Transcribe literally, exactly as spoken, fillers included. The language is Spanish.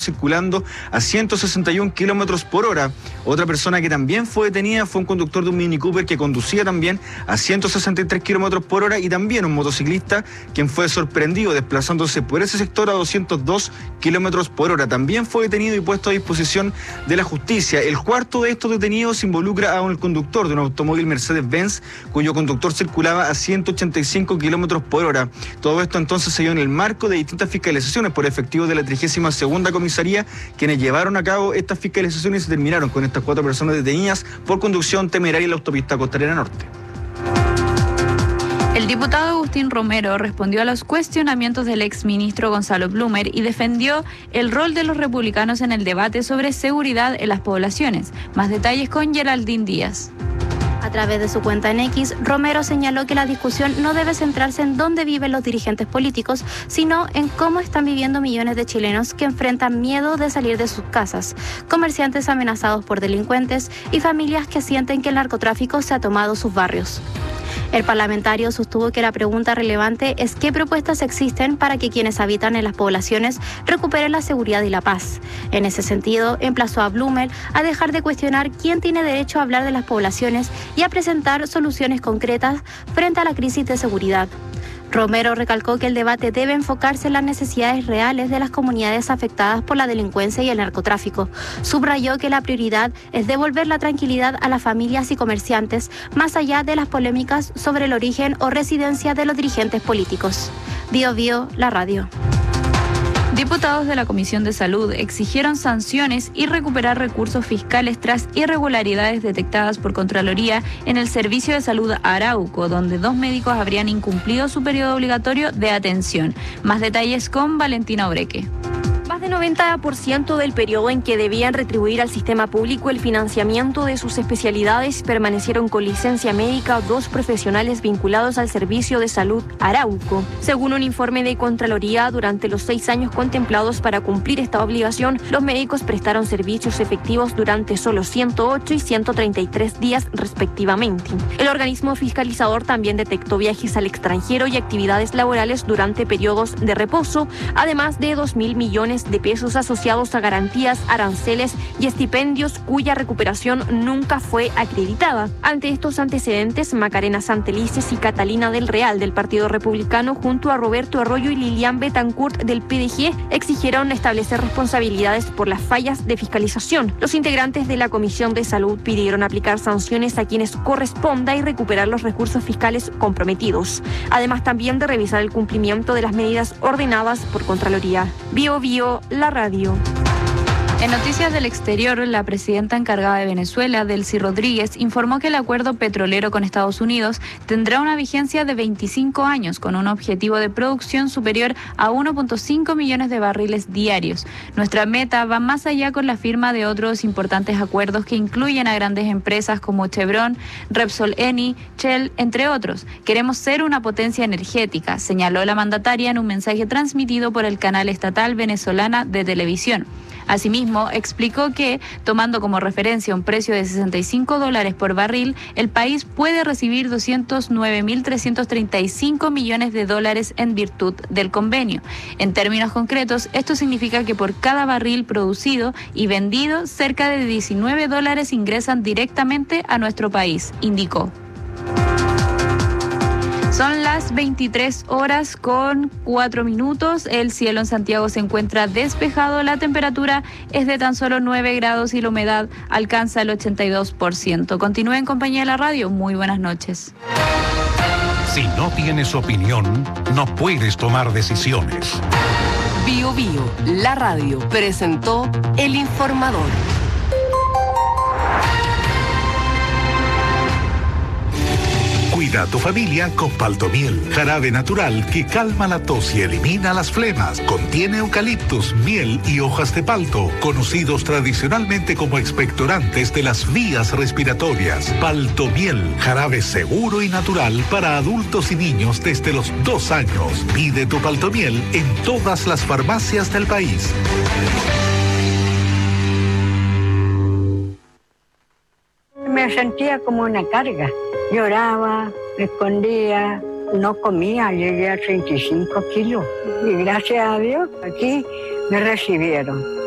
circulando a ciento sesenta y un kilómetros por hora. Otra persona que también fue detenida fue un conductor de un Mini Cooper que conducía también a ciento sesenta y tres kilómetros por hora, y también un motociclista quien fue sorprendido desplazándose por ese sector a doscientos dos kilómetros por hora. También fue detenido y puesto a disposición de la justicia. El cuarto de estos detenidos involucra a un conductor de un automóvil Mercedes-Benz cuyo conductor circulaba a ciento ochenta y cinco kilómetros por hora. Todo esto entonces se dio en el marco de distintas fiscalizaciones por efectivos de la trigésima segunda comisaría, quienes llevaron a cabo estas fiscalizaciones y se terminaron con estas cuatro personas detenidas por conducción temeraria en la autopista Costanera Norte. El diputado Agustín Romero respondió a los cuestionamientos del exministro Gonzalo Blumer y defendió el rol de los republicanos en el debate sobre seguridad en las poblaciones. Más detalles con Geraldine Díaz. A través de su cuenta en X, Romero señaló que la discusión no debe centrarse en dónde viven los dirigentes políticos, sino en cómo están viviendo millones de chilenos que enfrentan miedo de salir de sus casas, comerciantes amenazados por delincuentes y familias que sienten que el narcotráfico se ha tomado sus barrios. El parlamentario sostuvo que la pregunta relevante es qué propuestas existen para que quienes habitan en las poblaciones recuperen la seguridad y la paz. En ese sentido, emplazó a Blumer a dejar de cuestionar quién tiene derecho a hablar de las poblaciones y a presentar soluciones concretas frente a la crisis de seguridad. Romero recalcó que el debate debe enfocarse en las necesidades reales de las comunidades afectadas por la delincuencia y el narcotráfico. Subrayó que la prioridad es devolver la tranquilidad a las familias y comerciantes, más allá de las polémicas sobre el origen o residencia de los dirigentes políticos. Bio Bio, la radio. Diputados de la Comisión de Salud exigieron sanciones y recuperar recursos fiscales tras irregularidades detectadas por Contraloría en el Servicio de Salud Arauco, donde dos médicos habrían incumplido su periodo obligatorio de atención. Más detalles con Valentina Obreque. Más del noventa por ciento del periodo en que debían retribuir al sistema público el financiamiento de sus especialidades permanecieron con licencia médica dos profesionales vinculados al Servicio de Salud Arauco. Según un informe de Contraloría, durante los seis años contemplados para cumplir esta obligación, los médicos prestaron servicios efectivos durante solo ciento ocho y ciento treinta y tres días respectivamente. El organismo fiscalizador también detectó viajes al extranjero y actividades laborales durante periodos de reposo, además de dos mil millones de pesos asociados a garantías, aranceles y estipendios cuya recuperación nunca fue acreditada. Ante estos antecedentes, Macarena Santelices y Catalina del Real del Partido Republicano junto a Roberto Arroyo y Lilian Betancourt del P D G exigieron establecer responsabilidades por las fallas de fiscalización. Los integrantes de la Comisión de Salud pidieron aplicar sanciones a quienes corresponda y recuperar los recursos fiscales comprometidos, además también de revisar el cumplimiento de las medidas ordenadas por Contraloría. Bio Bio, la radio. En noticias del exterior, la presidenta encargada de Venezuela, Delcy Rodríguez, informó que el acuerdo petrolero con Estados Unidos tendrá una vigencia de veinticinco años, con un objetivo de producción superior a uno punto cinco millones de barriles diarios. Nuestra meta va más allá con la firma de otros importantes acuerdos que incluyen a grandes empresas como Chevron, Repsol Eni, Shell, entre otros. Queremos ser una potencia energética, señaló la mandataria en un mensaje transmitido por el canal estatal venezolana de televisión. Asimismo, explicó que, tomando como referencia un precio de sesenta y cinco dólares por barril, el país puede recibir doscientos nueve mil trescientos treinta y cinco millones de dólares en virtud del convenio. En términos concretos, esto significa que por cada barril producido y vendido, cerca de diecinueve dólares ingresan directamente a nuestro país, indicó. Son las veintitrés horas con cuatro minutos. El cielo en Santiago se encuentra despejado. La temperatura es de tan solo nueve grados y la humedad alcanza el ochenta y dos por ciento. Continúe en compañía de la radio. Muy buenas noches. Si no tienes opinión, no puedes tomar decisiones. Bio Bio, la radio, presentó El Informador. Cuida a tu familia con Paltomiel, jarabe natural que calma la tos y elimina las flemas. Contiene eucaliptus, miel y hojas de palto, conocidos tradicionalmente como expectorantes de las vías respiratorias. Paltomiel, jarabe seguro y natural para adultos y niños desde los dos años. Pide tu Paltomiel en todas las farmacias del país. Me sentía como una carga. Lloraba, me escondía, no comía, llegué a treinta y cinco kilos. Y gracias a Dios, aquí me recibieron.